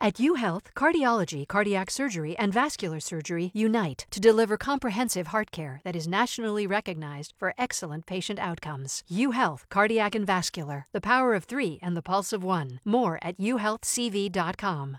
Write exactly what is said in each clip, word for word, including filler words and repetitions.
At UHealth, cardiology, cardiac surgery, and vascular surgery unite to deliver comprehensive heart care that is nationally recognized for excellent patient outcomes. UHealth, cardiac and vascular, the power of three and the pulse of one. More at u health c v dot com.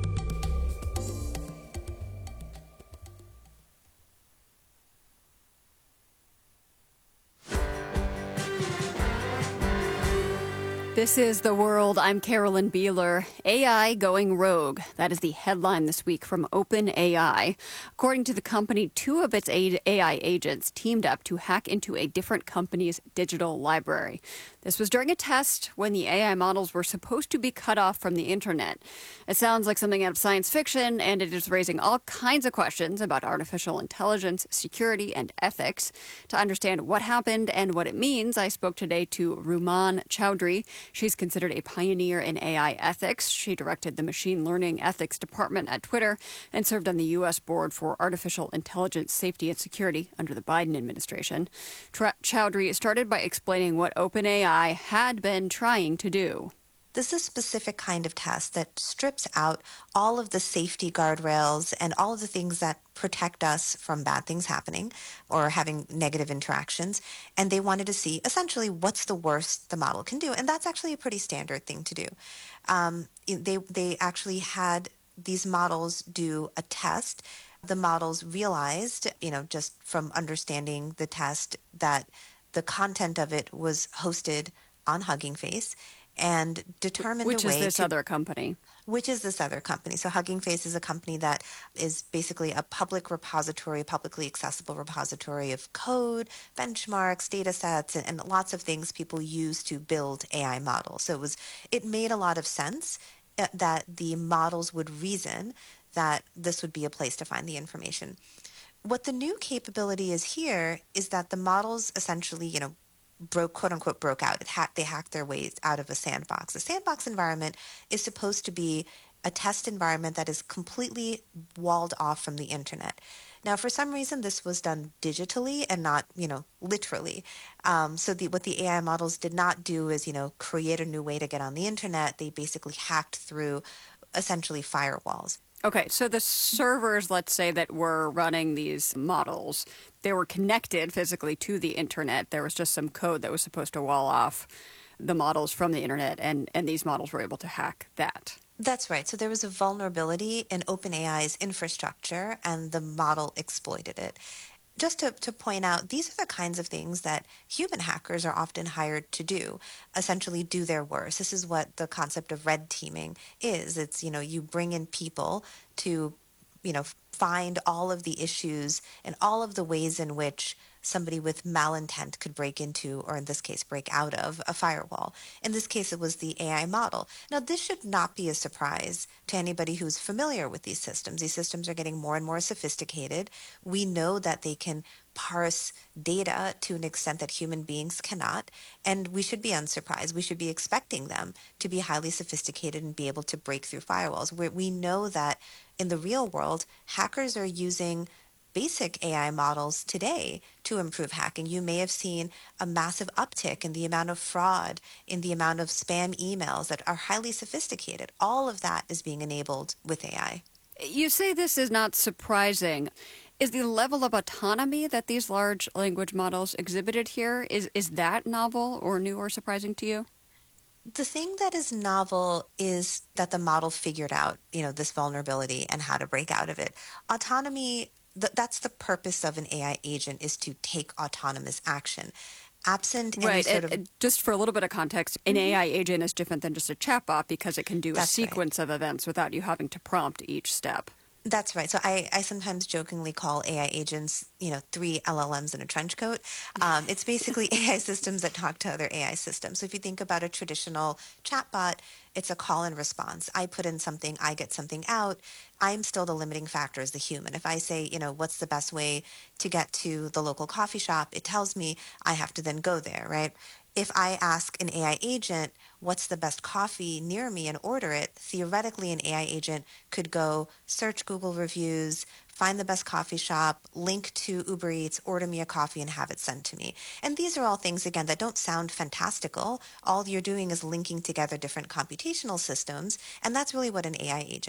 This is The World. I'm Carolyn Beeler. A I going rogue. That is the headline this week from OpenAI. According to the company, two of its A I agents teamed up to hack into a different company's digital library. This was during a test when the A I models were supposed to be cut off from the internet. It sounds like something out of science fiction, and it is raising all kinds of questions about artificial intelligence, security, and ethics. To understand what happened and what it means, I spoke today to Rumman Chowdhury. She's considered a pioneer in A I ethics. She directed the machine learning ethics department at Twitter and served on the U S board for artificial intelligence safety and security under the Biden administration. Tra- Chowdhury started by explaining what OpenAI had been trying to do. This is a specific kind of test that strips out all of the safety guardrails and all of the things that protect us from bad things happening or having negative interactions. And they wanted to see essentially what's the worst the model can do. And that's actually a pretty standard thing to do. Um, they, they actually had these models do a test. The models realized, you know, just from understanding the test, that the content of it was hosted on Hugging Face, and determined which a way is this to, other company. Which is this other company. So Hugging Face is a company that is basically a public repository, publicly accessible repository of code, benchmarks, data sets, and, and lots of things people use to build A I models. So it was, it made a lot of sense that the models would reason that this would be a place to find the information. What the new capability is here is that the models essentially, you know, broke, quote unquote, broke out. It hacked, they hacked their ways out of a sandbox. A sandbox environment is supposed to be a test environment that is completely walled off from the internet. Now, for some reason, this was done digitally and not, you know, literally. Um, so the, what the A I models did not do is, you know, create a new way to get on the internet. They basically hacked through essentially firewalls. Okay, so the servers, let's say, that were running these models, they were connected physically to the internet. There was just some code that was supposed to wall off the models from the internet, and, and these models were able to hack that. That's right. So there was a vulnerability in OpenAI's infrastructure, and the model exploited it. Just to, to point out, these are the kinds of things that human hackers are often hired to do, essentially do their worst. This is what the concept of red teaming is. It's, you know, you bring in people to, you know, find all of the issues and all of the ways in which somebody with malintent could break into, or in this case, break out of, a firewall. In this case, it was the A I model. Now, this should not be a surprise to anybody who's familiar with these systems. These systems are getting more and more sophisticated. We know that they can parse data to an extent that human beings cannot, and we should be unsurprised. We should be expecting them to be highly sophisticated and be able to break through firewalls. We, we know that in the real world, hackers are using basic A I models today to improve hacking. You may have seen a massive uptick in the amount of fraud, in the amount of spam emails that are highly sophisticated. All of that is being enabled with A I. You say this is not surprising. Is the level of autonomy that these large language models exhibited here, is, is that novel or new or surprising to you? The thing that is novel is that the model figured out, you know, this vulnerability and how to break out of it. Autonomy, th- that's the purpose of an A I agent, is to take autonomous action. Absent any right. sort it, of... it, just for a little bit of context, an mm-hmm. A I agent is different than just a chatbot because it can do that's a sequence right. of events without you having to prompt each step. That's right. So I, I sometimes jokingly call A I agents, you know, three L L Ms in a trench coat. Um, it's basically A I systems that talk to other A I systems. So if you think about a traditional chatbot, it's a call and response. I put in something, I get something out. I'm still the limiting factor as the human. If I say, you know, what's the best way to get to the local coffee shop, it tells me I have to then go there, right? If I ask an A I agent, what's the best coffee near me and order it, theoretically an A I agent could go search Google reviews, find the best coffee shop, link to Uber Eats, order me a coffee and have it sent to me. And these are all things, again, that don't sound fantastical. All you're doing is linking together different computational systems, and that's really what an A I agent